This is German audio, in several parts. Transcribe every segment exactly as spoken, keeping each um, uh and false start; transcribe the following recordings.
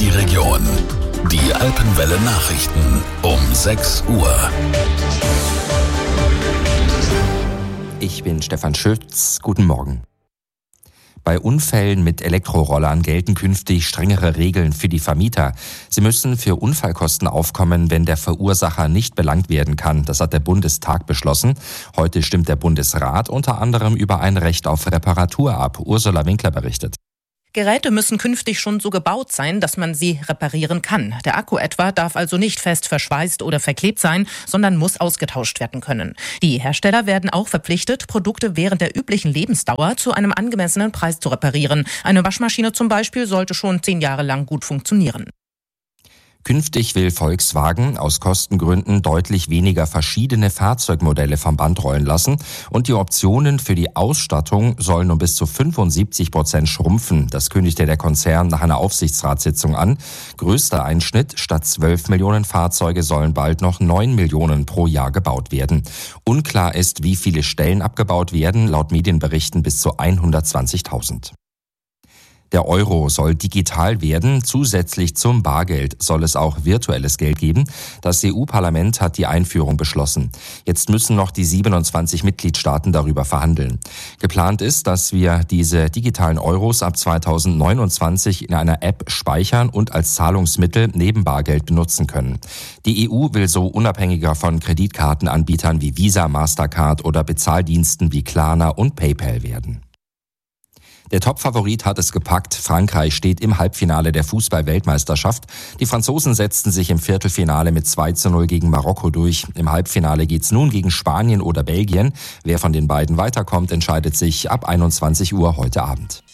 die Region. Die Alpenwelle Nachrichten um sechs Uhr. Ich bin Stefan Schütz. Guten Morgen. Bei Unfällen mit Elektrorollern gelten künftig strengere Regeln für die Vermieter. Sie müssen für Unfallkosten aufkommen, wenn der Verursacher nicht belangt werden kann. Das hat der Bundestag beschlossen. Heute stimmt der Bundesrat unter anderem über ein Recht auf Reparatur ab. Ursula Winkler berichtet. Geräte müssen künftig schon so gebaut sein, dass man sie reparieren kann. Der Akku etwa darf also nicht fest verschweißt oder verklebt sein, sondern muss ausgetauscht werden können. Die Hersteller werden auch verpflichtet, Produkte während der üblichen Lebensdauer zu einem angemessenen Preis zu reparieren. Eine Waschmaschine zum Beispiel sollte schon zehn Jahre lang gut funktionieren. Künftig will Volkswagen aus Kostengründen deutlich weniger verschiedene Fahrzeugmodelle vom Band rollen lassen und die Optionen für die Ausstattung sollen um bis zu fünfundsiebzig Prozent schrumpfen. Das kündigte der Konzern nach einer Aufsichtsratssitzung an. Größter Einschnitt: statt zwölf Millionen Fahrzeuge sollen bald noch neun Millionen pro Jahr gebaut werden. Unklar ist, wie viele Stellen abgebaut werden, laut Medienberichten bis zu hundertzwanzigtausend. Der Euro soll digital werden. Zusätzlich zum Bargeld soll es auch virtuelles Geld geben. Das E U-Parlament hat die Einführung beschlossen. Jetzt müssen noch die siebenundzwanzig Mitgliedstaaten darüber verhandeln. Geplant ist, dass wir diese digitalen Euros ab zweitausendneunundzwanzig in einer App speichern und als Zahlungsmittel neben Bargeld benutzen können. Die E U will so unabhängiger von Kreditkartenanbietern wie Visa, Mastercard oder Bezahldiensten wie Klarna und PayPal werden. Der Top-Favorit hat es gepackt. Frankreich steht im Halbfinale der Fußball-Weltmeisterschaft. Die Franzosen setzten sich im Viertelfinale mit zwei zu null gegen Marokko durch. Im Halbfinale geht's nun gegen Spanien oder Belgien. Wer von den beiden weiterkommt, entscheidet sich ab einundzwanzig Uhr heute Abend.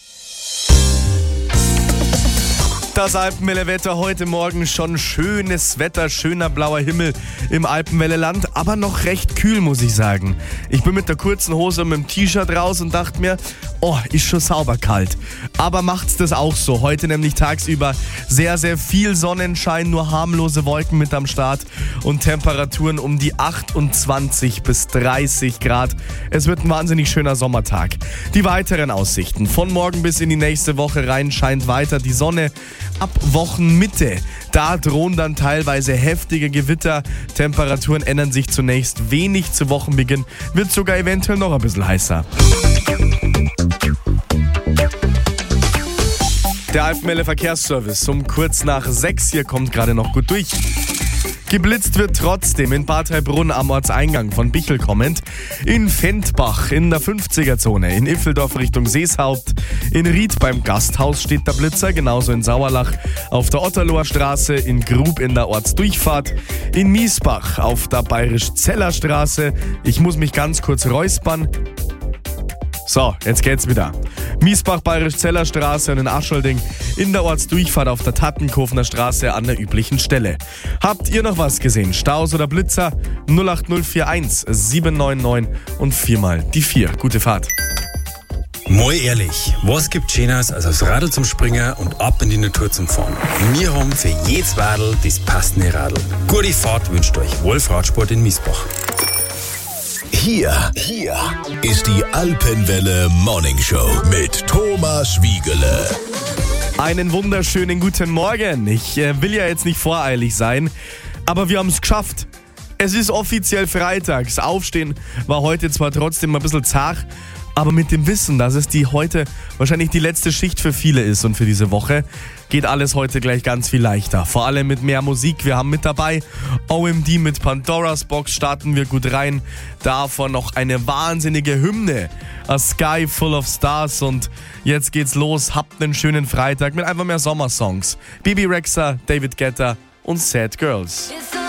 Das Alpenwelle-Wetter heute Morgen, schon schönes Wetter, schöner blauer Himmel im Alpenwelle-Land, aber noch recht kühl, muss ich sagen. Ich bin mit der kurzen Hose und mit dem T-Shirt raus und dachte mir, oh, ist schon sauber kalt. Aber macht's das auch so. Heute nämlich tagsüber sehr, sehr viel Sonnenschein, nur harmlose Wolken mit am Start und Temperaturen um die achtundzwanzig bis dreißig Grad. Es wird ein wahnsinnig schöner Sommertag. Die weiteren Aussichten: von morgen bis in die nächste Woche rein scheint weiter die Sonne. Ab Wochenmitte, da drohen dann teilweise heftige Gewitter. Temperaturen ändern sich zunächst wenig. Zu Wochenbeginn wird sogar eventuell noch ein bisschen heißer. Der Alpenwelle Verkehrsservice um kurz nach sechs. Hier kommt gerade noch gut durch. Geblitzt wird trotzdem in Bad Heilbrunn am Ortseingang von Bichl kommend, in Fendbach in der fünfziger-Zone, in Iffeldorf Richtung Seeshaupt, in Ried beim Gasthaus steht der Blitzer, genauso in Sauerlach auf der Otterloher Straße, in Grub in der Ortsdurchfahrt, in Miesbach auf der Bayerisch-Zeller Straße. Ich muss mich ganz kurz räuspern. So, jetzt geht's wieder. Miesbach, Bayerisch-Zeller Straße und in Aschholding in der Ortsdurchfahrt auf der Tattenkofener Straße an der üblichen Stelle. Habt ihr noch was gesehen? Staus oder Blitzer? null acht null vier eins sieben neun neun und viermal die vier. Gute Fahrt. Mal ehrlich, was gibt Schöneres als aufs Radl zum Springen und ab in die Natur zum Fahren? Wir haben für jedes Radl das passende Radl. Gute Fahrt wünscht euch Wolf Radsport in Miesbach. Hier, hier ist die Alpenwelle Morning Show mit Thomas Wiegele. Einen wunderschönen guten Morgen. Ich äh, will ja jetzt nicht voreilig sein, aber wir haben es geschafft. Es ist offiziell Freitag. Das Aufstehen war heute zwar trotzdem ein bisschen zart, aber mit dem Wissen, dass es die heute wahrscheinlich die letzte Schicht für viele ist und für diese Woche, geht alles heute gleich ganz viel leichter. Vor allem mit mehr Musik. Wir haben mit dabei O M D mit Pandora's Box, starten wir gut rein. Davon noch eine wahnsinnige Hymne, A Sky Full of Stars. Und jetzt geht's los. Habt einen schönen Freitag mit einfach mehr Sommersongs. Bibi Rexha, David Guetta und Sad Girls.